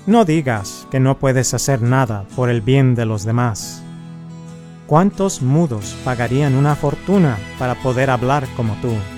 No digas que no puedes hacer nada por el bien de los demás. ¿Cuántos mudos pagarían una fortuna para poder hablar como tú?